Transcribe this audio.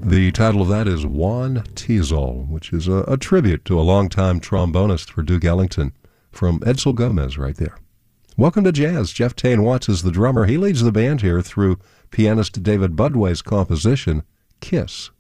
The title of that is Juan Teasel, which is a tribute to a longtime trombonist for Duke Ellington from Edsel Gomez right there. Welcome to Jazz. Jeff Tain Watts is the drummer. He leads the band here through pianist David Budway's composition, Kiss.